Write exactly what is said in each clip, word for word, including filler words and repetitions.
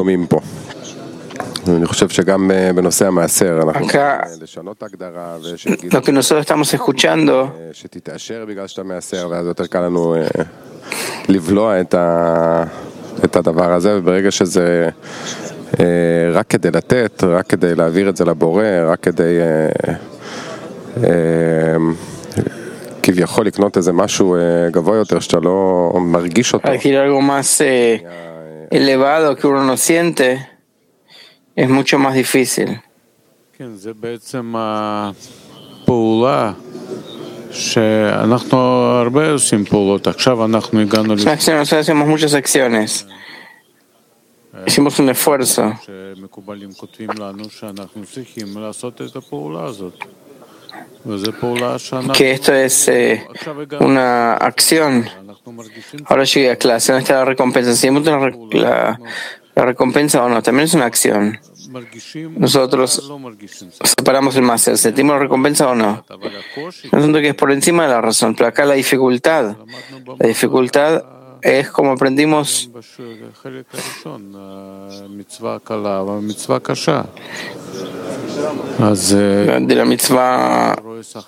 שומעים פה. אני חושב שגם בנושא המעשר אנחנו לשנות הגדרה lo que nosotros estamos escuchando שתתאשר בגלל שאתה מעשר, ואז יותר קל לנו לבלוע את ה את הדבר הזה, וברגע שזה רק כדי לתת, רק כדי להעביר את זה לבורא, רק כדי כביכול לקנות איזה משהו גבוה יותר שאתה לא מרגיש אותו. Adquirir algo más eh, elevado que uno no siente es mucho más difícil. כן, זה בעצם הפעולה שאנחנו הרבה עושים פעולות. עכשיו אנחנו הגענו Nosotros hacemos muchas acciones. Hicimos un esfuerzo. שמקובלים כותבים לנו שאנחנו צריכים לעשות את הפעולה הזאת. Que esto es eh, una acción. Ahora llegué a clase, ¿dónde está la recompensa? ¿Sí la, la, la recompensa o no? También es una acción. Nosotros separamos el máster, ¿sentimos la recompensa o no? No siento que es por encima de la razón, pero acá la dificultad. La dificultad es como aprendimos de la mitzvah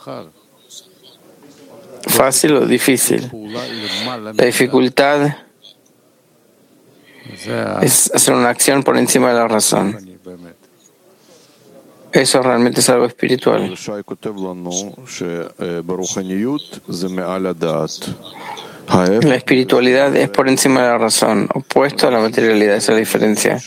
fácil o difícil. La dificultad es hacer una acción por encima de la razón. Eso realmente es algo espiritual. La espiritualidad es por encima de la razón, opuesto a la materialidad, esa es la diferencia.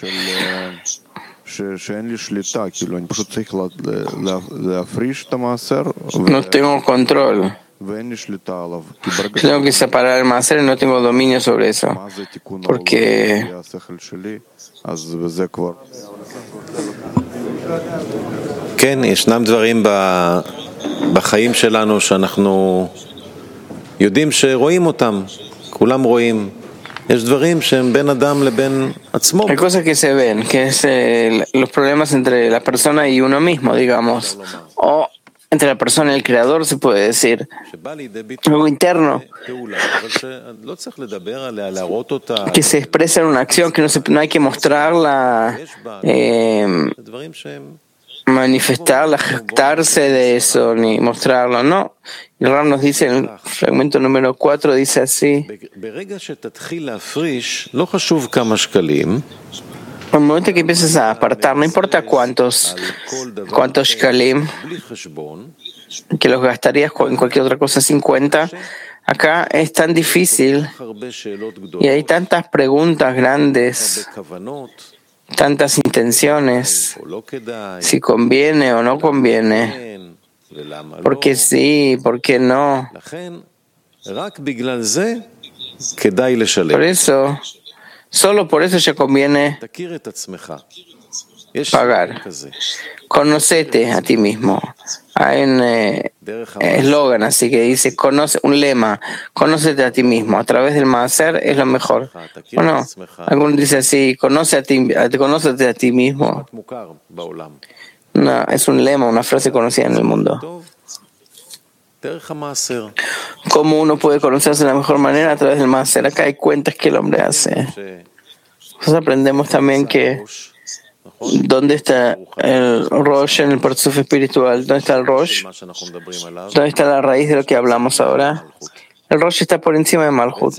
No tengo control. Tengo que separar el maaser y no tengo dominio sobre eso. Porque כן, ישנם דברים בחיים שלנו שאנחנו יודעים שרואים אותם, כולם רואים. יש דברים שהם בין אדם לבין עצמו. Hay cosas que se ven, que es eh, los problemas entre la persona y uno mismo, digamos. O entre la persona y el creador, se puede decir. Algo interno. Que se expresa en una acción, que no, se, no hay que mostrarla, eh, manifestarla, jactarse de eso, ni mostrarlo, no. El Ram nos dice en el fragmento número cuatro, dice así: al momento que empieces a apartar, no importa cuántos, cuántos shkalim, que los gastarías en cualquier otra cosa sin cuenta, acá es tan difícil y hay tantas preguntas grandes, tantas intenciones, si conviene o no conviene, por qué sí, por qué no. Por eso, solo por eso ya conviene pagar. Conócete a ti mismo. Hay un eslogan eh, así que dice, conoce, un lema, conócete a ti mismo. A través del maaser es lo mejor. Bueno, algunos dicen así, conoce a ti, conócete a ti mismo. No, es un lema, una frase conocida en el mundo. ¿Cómo uno puede conocerse de la mejor manera? A través del maaser. Acá hay cuentas que el hombre hace. Nosotros aprendemos también que ¿dónde está el Rosh en el Parzuf espiritual? ¿Dónde está el Rosh? ¿Dónde está la raíz de lo que hablamos ahora? El Rosh está por encima de Malhut.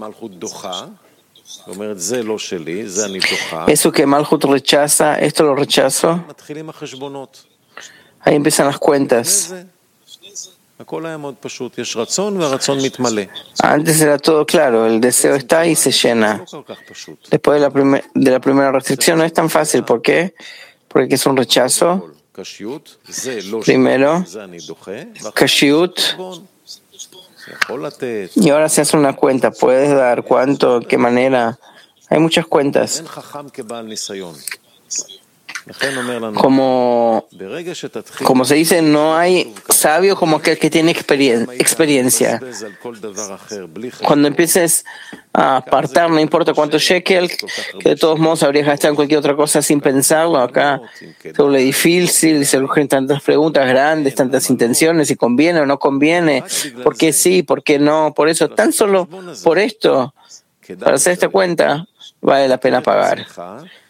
Eso que Malhut rechaza, esto lo rechazo. Ahí empiezan las cuentas. Antes era todo claro, el deseo está y se llena. Después de la, primer, de la primera restricción no es tan fácil. ¿Por qué? Porque es un rechazo. Primero, kashiut. Y ahora se hace una cuenta. ¿Puedes dar cuánto? ¿Qué manera? Hay muchas cuentas. Como, como se dice, no hay sabio como aquel que tiene experien- experiencia. Cuando empieces a apartar, no importa cuánto shekel, que de todos modos habrías gastado en cualquier otra cosa sin pensarlo, acá se vuelve difícil, se surgen tantas preguntas grandes, tantas intenciones, si conviene o no conviene, por qué sí, por qué no, por eso, tan solo por esto, para hacer esta cuenta, vale la pena pagar.